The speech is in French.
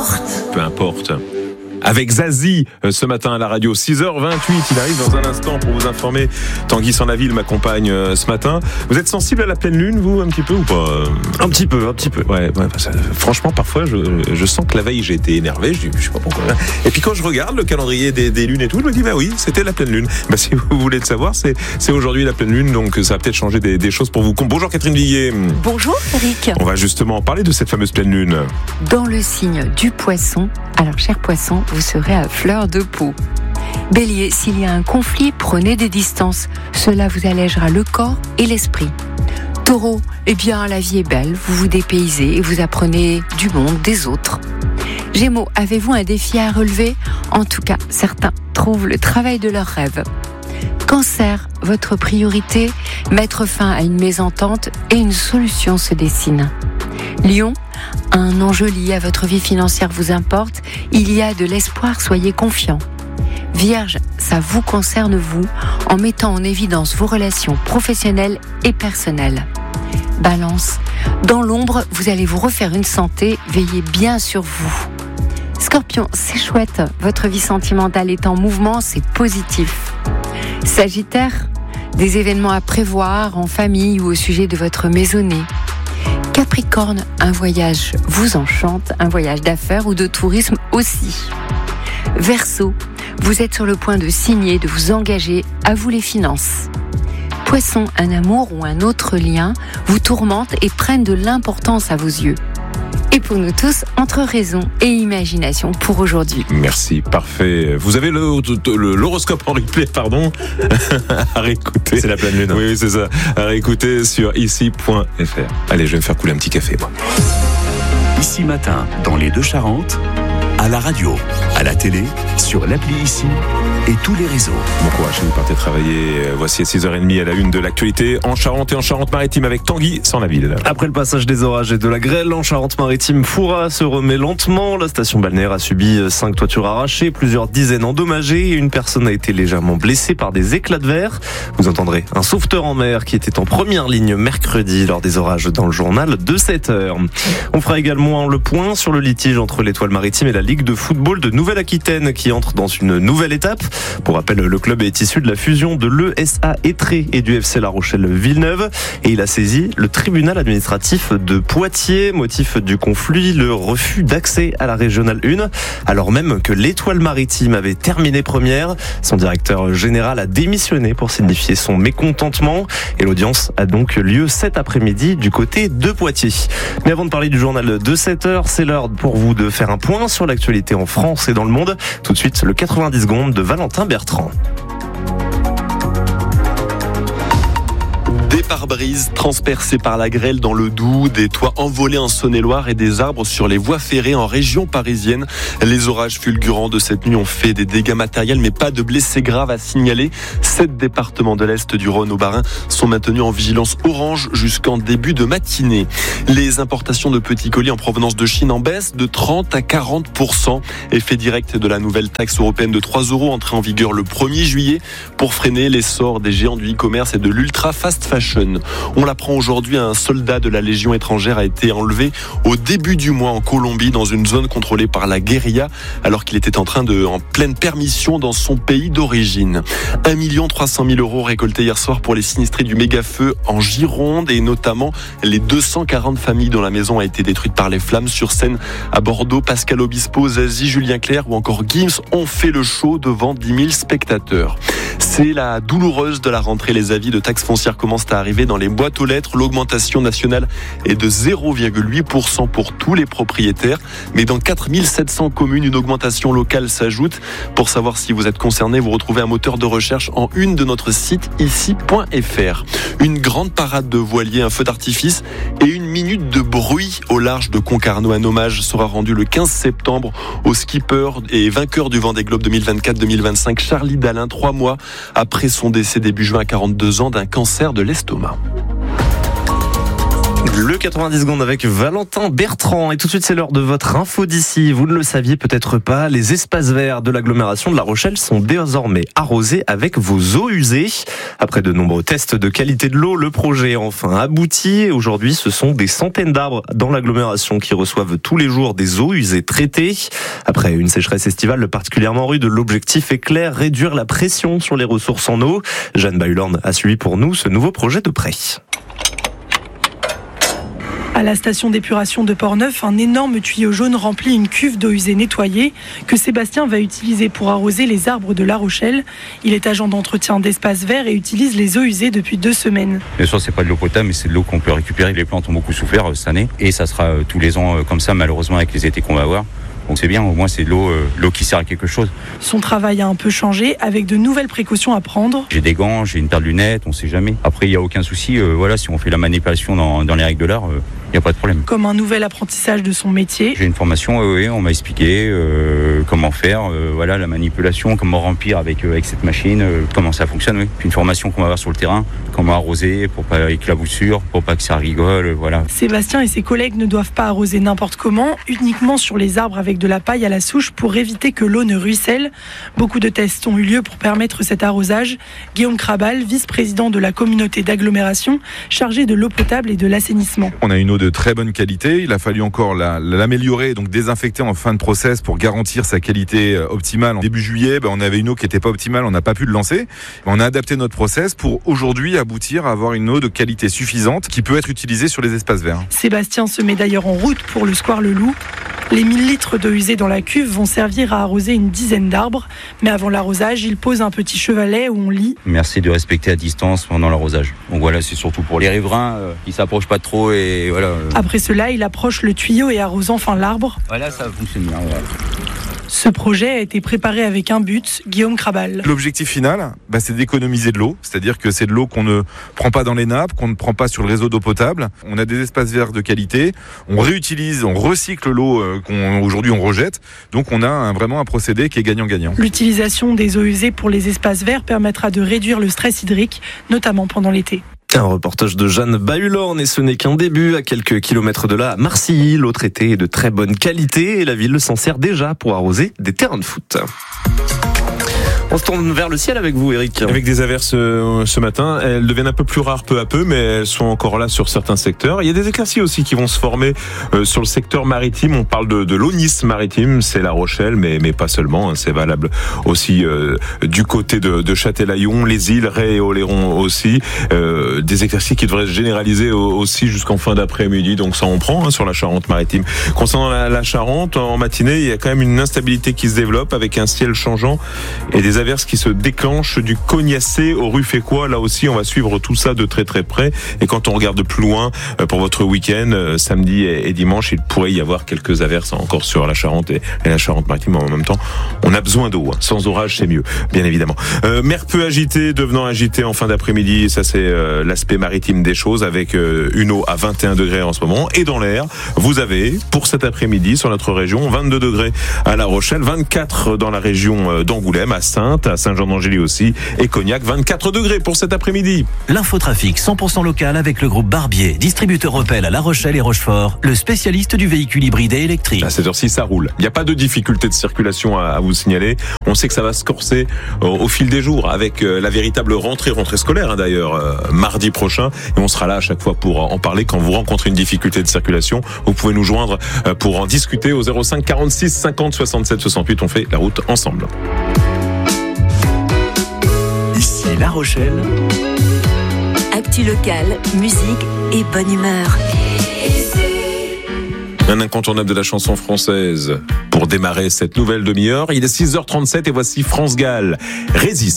Peu importe. Avec Zazie, ce matin à la radio, 6h28, il arrive dans un instant pour vous informer. Tanguy Sanlaville m'accompagne ce matin. Vous êtes sensible à la pleine lune, vous, un petit peu ou pas ? Un petit peu. Ouais, franchement, parfois, je sens que la veille, j'ai été énervé, je sais pas pourquoi. Et puis quand je regarde le calendrier des lunes et tout, je me dis, bah oui, c'était la pleine lune. Bah, si vous voulez le savoir, c'est aujourd'hui la pleine lune, donc ça va peut-être changer des choses pour vous. Bonjour Catherine Villiers. Bonjour Eric. On va justement parler de cette fameuse pleine lune. Dans le signe du poisson, alors cher poisson, vous serez à fleur de peau. Bélier, s'il y a un conflit, prenez des distances. Cela vous allègera le corps et l'esprit. Taureau, eh bien la vie est belle, vous vous dépaysez et vous apprenez du monde des autres. Gémeaux, avez-vous un défi à relever ? En tout cas, certains trouvent le travail de leurs rêves. Cancer, votre priorité, mettre fin à une mésentente et une solution se dessine. Lion, un enjeu lié à votre vie financière vous importe, il y a de l'espoir, soyez confiant. Vierge, ça vous concerne vous, en mettant en évidence vos relations professionnelles et personnelles. Balance, dans l'ombre, vous allez vous refaire une santé, veillez bien sur vous. Scorpion, c'est chouette, votre vie sentimentale est en mouvement, c'est positif. Sagittaire, des événements à prévoir en famille ou au sujet de votre maisonnée. Capricorne, un voyage vous enchante, un voyage d'affaires ou de tourisme aussi. Verseau, vous êtes sur le point de signer, de vous engager, à vous les finances. Poisson, un amour ou un autre lien vous tourmente et prennent de l'importance à vos yeux. Et pour nous tous, entre raison et imagination pour aujourd'hui. Merci, parfait. Vous avez l'horoscope en replay, à réécouter. C'est la pleine lune. Oui, c'est ça. À réécouter sur ici.fr. Allez, je vais me faire couler un petit café, moi. Ici Matin, dans les Deux-Charentes, à la radio, à la télé, sur l'appli Ici et tous les réseaux. Bon courage, vous partez travailler. Voici à 6h30 à la une de l'actualité en Charente et en Charente-Maritime avec Tanguy Sanlaville. Après le passage des orages et de la grêle en Charente-Maritime, Foura se remet lentement. La station balnéaire a subi 5 toitures arrachées, plusieurs dizaines endommagées et une personne a été légèrement blessée par des éclats de verre. Vous entendrez un sauveteur en mer qui était en première ligne mercredi lors des orages dans le journal de 7h. On fera également le point sur le litige entre l'Étoile Maritime et la Ligue de football de Nouvelle-Aquitaine qui entre dans une nouvelle étape. Pour rappel, le club est issu de la fusion de l'ESA Étré et du FC La Rochelle-Villeneuve et il a saisi le tribunal administratif de Poitiers, motif du conflit, le refus d'accès à la régionale 1, alors même que l'Étoile Maritime avait terminé première. Son directeur général a démissionné pour signifier son mécontentement et l'audience a donc lieu cet après-midi du côté de Poitiers. Mais avant de parler du journal de 7h, c'est l'heure pour vous de faire un point sur l'actualité en France et dans le monde. Tout de suite, le 90 secondes de Valentin Bertrand. Des pare-brises transpercés par la grêle dans le Doubs, des toits envolés en Saône-et-Loire et des arbres sur les voies ferrées en région parisienne. Les orages fulgurants de cette nuit ont fait des dégâts matériels, mais pas de blessés graves à signaler. 7 départements de l'Est du Rhône au Bas-Rhin sont maintenus en vigilance orange jusqu'en début de matinée. Les importations de petits colis en provenance de Chine en baisse de 30 à 40%. Effet direct de la nouvelle taxe européenne de 3 € entrée en vigueur le 1er juillet pour freiner l'essor des géants du e-commerce et de l'ultra fast fashion. On l'apprend aujourd'hui, un soldat de la Légion étrangère a été enlevé au début du mois en Colombie dans une zone contrôlée par la guérilla alors qu'il était en pleine permission dans son pays d'origine. 1 300 000 € récoltés hier soir pour les sinistrés du méga-feu en Gironde et notamment les 240 familles dont la maison a été détruite par les flammes. Sur scène à Bordeaux, Pascal Obispo, Zazie, Julien Clerc ou encore Gims ont fait le show devant 10 000 spectateurs. C'est la douloureuse de la rentrée. Les avis de taxes foncières commencent à arriver dans les boîtes aux lettres. L'augmentation nationale est de 0,8% pour tous les propriétaires. Mais dans 4700 communes, une augmentation locale s'ajoute. Pour savoir si vous êtes concerné, vous retrouvez un moteur de recherche en une de notre site ici.fr. Une grande parade de voiliers, un feu d'artifice et une minute de bruit au large de Concarneau. Un hommage sera rendu le 15 septembre au skipper et vainqueur du Vendée Globe 2024-2025, Charlie Dalin, 3 mois après son décès début juin à 42 ans d'un cancer de l'estomac. Le 90 secondes avec Valentin Bertrand. Et tout de suite, c'est l'heure de votre info d'ici. Vous ne le saviez peut-être pas, les espaces verts de l'agglomération de La Rochelle sont désormais arrosés avec vos eaux usées. Après de nombreux tests de qualité de l'eau, le projet est enfin abouti. Et aujourd'hui, ce sont des centaines d'arbres dans l'agglomération qui reçoivent tous les jours des eaux usées traitées. Après une sécheresse estivale particulièrement rude, l'objectif est clair, réduire la pression sur les ressources en eau. Jeanne Bahulorn a suivi pour nous ce nouveau projet de près. À la station d'épuration de Portneuf, un énorme tuyau jaune remplit une cuve d'eau usée nettoyée que Sébastien va utiliser pour arroser les arbres de La Rochelle. Il est agent d'entretien d'espaces verts et utilise les eaux usées depuis 2 semaines. Bien sûr, c'est pas de l'eau potable, mais c'est de l'eau qu'on peut récupérer. Les plantes ont beaucoup souffert cette année et ça sera tous les ans comme ça, malheureusement, avec les étés qu'on va avoir. Donc c'est bien, au moins c'est de l'eau qui sert à quelque chose. Son travail a un peu changé avec de nouvelles précautions à prendre. J'ai des gants, j'ai une paire de lunettes, on sait jamais. Après, il n'y a aucun souci, si on fait la manipulation dans les règles de l'art, il n'y a pas de problème. Comme un nouvel apprentissage de son métier. J'ai une formation, on m'a expliqué comment faire, la manipulation, comment remplir avec cette machine, comment ça fonctionne. Oui. Puis une formation qu'on va avoir sur le terrain, comment arroser pour pas éclaboussure, pour pas que ça rigole, voilà. Sébastien et ses collègues ne doivent pas arroser n'importe comment, uniquement sur les arbres avec de la paille à la souche pour éviter que l'eau ne ruisselle. Beaucoup de tests ont eu lieu pour permettre cet arrosage. Guillaume Crabal, vice-président de la communauté d'agglomération, chargé de l'eau potable et de l'assainissement. On a une eau de très bonne qualité. Il a fallu encore l'améliorer, donc désinfecter en fin de process pour garantir sa qualité optimale. En début juillet, on avait une eau qui n'était pas optimale, on n'a pas pu le lancer. On a adapté notre process pour aujourd'hui aboutir à avoir une eau de qualité suffisante qui peut être utilisée sur les espaces verts. Sébastien se met d'ailleurs en route pour le square Le Loup. Les 1000 litres d'eau usée dans la cuve vont servir à arroser une dizaine d'arbres. Mais avant l'arrosage, il pose un petit chevalet où on lit « Merci de respecter à distance pendant l'arrosage ». Donc voilà, c'est surtout pour les riverains qui ne s'approchent pas trop et voilà. Après cela, il approche le tuyau et arrose enfin l'arbre. Voilà, ça fonctionne bien. Voilà. Ce projet a été préparé avec un but, Guillaume Crabal. L'objectif final, c'est d'économiser de l'eau. C'est-à-dire que c'est de l'eau qu'on ne prend pas dans les nappes, qu'on ne prend pas sur le réseau d'eau potable. On a des espaces verts de qualité. On réutilise, on recycle l'eau qu'aujourd'hui on rejette. Donc on a vraiment un procédé qui est gagnant-gagnant. L'utilisation des eaux usées pour les espaces verts permettra de réduire le stress hydrique, notamment pendant l'été. Un reportage de Jeanne Bahulorn et ce n'est qu'un début. À quelques kilomètres de là, à Marcilly, l'eau traitée est de très bonne qualité et la ville s'en sert déjà pour arroser des terrains de foot. On se tourne vers le ciel avec vous, Eric. Avec des averses ce matin, elles deviennent un peu plus rares peu à peu, mais elles sont encore là sur certains secteurs. Il y a des éclaircies aussi qui vont se former sur le secteur maritime. On parle de l'Aunis maritime, c'est La Rochelle, mais pas seulement. C'est valable aussi du côté de Châtelaillon, les îles, Ré et Oléron aussi. Des éclaircies qui devraient se généraliser aussi jusqu'en fin d'après-midi. Donc ça on prend sur la Charente-Maritime. Concernant la Charente, en matinée, il y a quand même une instabilité qui se développe avec un ciel changeant et des averses qui se déclenchent du Cognacé au Ruffécois. Là aussi, on va suivre tout ça de très très près. Et quand on regarde plus loin, pour votre week-end, samedi et dimanche, il pourrait y avoir quelques averses encore sur la Charente et la Charente-Maritime. En même temps, on a besoin d'eau. Sans orage, c'est mieux, bien évidemment. Mer peu agitée, devenant agitée en fin d'après-midi. Ça, c'est l'aspect maritime des choses, avec une eau à 21 degrés en ce moment. Et dans l'air, vous avez, pour cet après-midi, sur notre région, 22 degrés à La Rochelle, 24 dans la région d'Angoulême, à Sainte, à Saint-Jean-d'Angély aussi, et Cognac, 24 degrés pour cet après-midi. L'infotrafic 100% local avec le groupe Barbier, distributeur Opel à La Rochelle et Rochefort, le spécialiste du véhicule hybride et électrique. À cette heure-ci, ça roule. Il n'y a pas de difficulté de circulation à vous signaler. On sait que ça va se corser au fil des jours, avec la véritable rentrée scolaire d'ailleurs, mardi prochain. Et on sera là à chaque fois pour en parler. Quand vous rencontrez une difficulté de circulation, vous pouvez nous joindre pour en discuter au 05 46 50 67 68. On fait la route ensemble. Ici La Rochelle. Actu local, musique et bonne humeur. Un incontournable de la chanson française pour démarrer cette nouvelle demi-heure. Il est 6h37 et voici France Gall. Résiste.